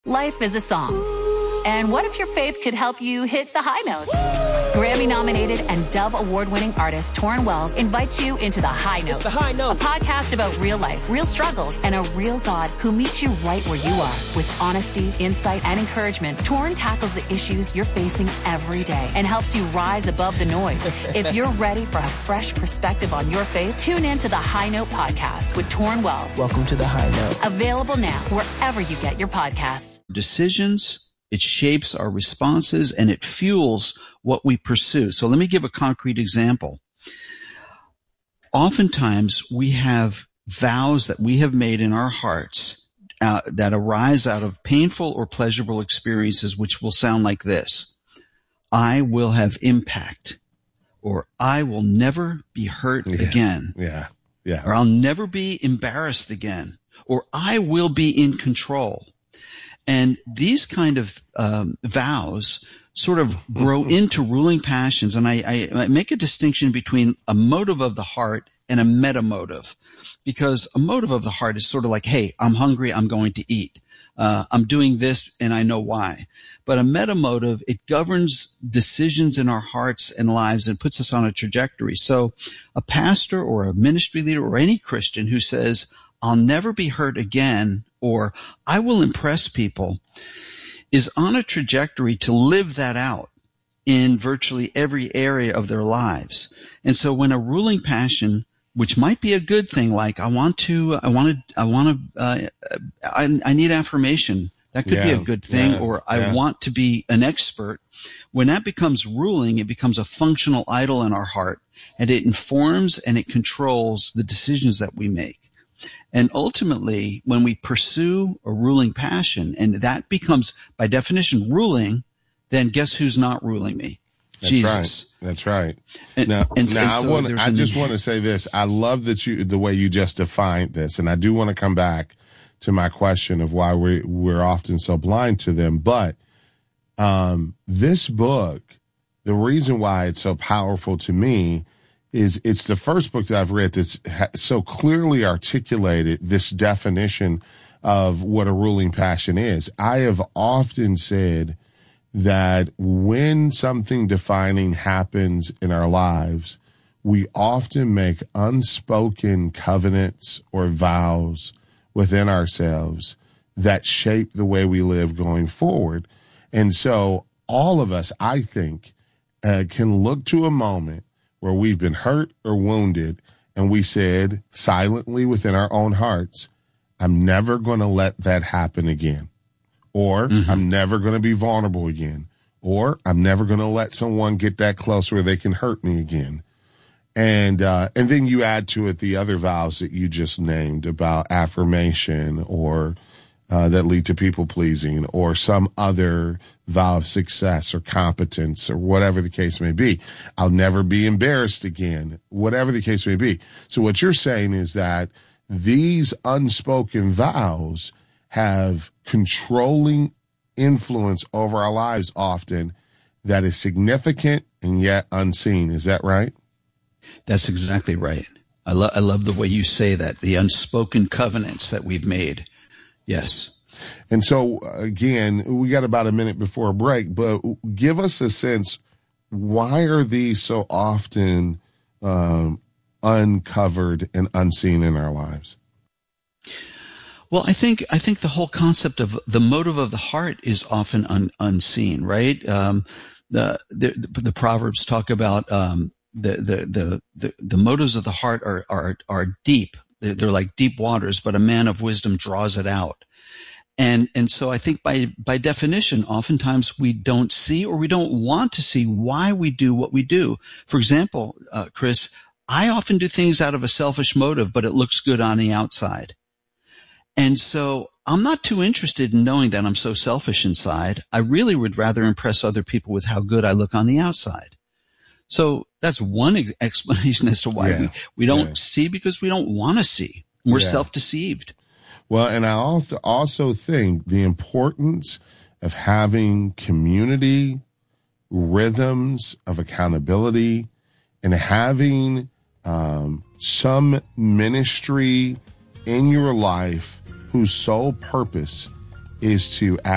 Life is a song. And what if your faith could help you hit the high notes? Grammy-nominated and Dove Award-winning artist Torrin Wells invites you into The High Note. It's The High Note. A podcast about real life, real struggles, and a real God who meets you right where you are. With honesty, insight, and encouragement, Torrin tackles the issues you're facing every day and helps you rise above the noise. If you're ready for a fresh perspective on your faith, tune in to The High Note podcast with Torrin Wells. Welcome to The High Note. Available now wherever you get your podcasts. Decisions, it shapes our responses, and it fuels what we pursue. So let me give a concrete example. Oftentimes, we have vows that we have made in our hearts that arise out of painful or pleasurable experiences, which will sound like this. I will have impact, or I will never be hurt again. Yeah. Or I'll never be embarrassed again, or I will be in control. And these kind of vows sort of grow into ruling passions. And I make a distinction between a motive of the heart and a meta motive, because a motive of the heart is sort of like, hey, I'm hungry, I'm going to eat. I'm doing this and I know why. But a meta motive, it governs decisions in our hearts and lives and puts us on a trajectory. So a pastor or a ministry leader or any Christian who says, I'll never be hurt again, or I will impress people, is on a trajectory to live that out in virtually every area of their lives. And so when a ruling passion, which might be a good thing, like I need affirmation, that could be a good thing, or I want to be an expert. When that becomes ruling, it becomes a functional idol in our heart, and it informs and it controls the decisions that we make. And ultimately, when we pursue a ruling passion, and that becomes, by definition, ruling, then guess who's not ruling me? That's Jesus. Right. That's right. I just want to say this. I love the way you just defined this, and I do want to come back to my question of why we're often so blind to them. But this book, the reason why it's so powerful to me is it's the first book that I've read that's so clearly articulated this definition of what a ruling passion is. I have often said that when something defining happens in our lives, we often make unspoken covenants or vows within ourselves that shape the way we live going forward. And so all of us, I think, can look to a moment where we've been hurt or wounded, and we said silently within our own hearts, I'm never going to let that happen again. Or I'm never going to be vulnerable again. Or I'm never going to let someone get that close where they can hurt me again. And then you add to it the other vows that you just named about affirmation or that lead to people pleasing, or some other vow of success or competence, or whatever the case may be. I'll never be embarrassed again, whatever the case may be. So what you're saying is that these unspoken vows have controlling influence over our lives often that is significant and yet unseen. Is that right? That's exactly right. I love the way you say that, the unspoken covenants that we've made. Yes. And so, again, we got about a minute before a break, but give us a sense, why are these so often uncovered and unseen in our lives? Well, I think the whole concept of the motive of the heart is often unseen, right? The Proverbs talk about the motives of the heart are deep. They're like deep waters, but a man of wisdom draws it out. And so I think by definition, oftentimes we don't see, or we don't want to see, why we do what we do. For example, Chris, I often do things out of a selfish motive, but it looks good on the outside. And so I'm not too interested in knowing that I'm so selfish inside. I really would rather impress other people with how good I look on the outside. So that's one explanation as to why we don't see, because we don't want to see. We're self-deceived. Well, and I also think the importance of having community, rhythms of accountability, and having some ministry in your life whose sole purpose is to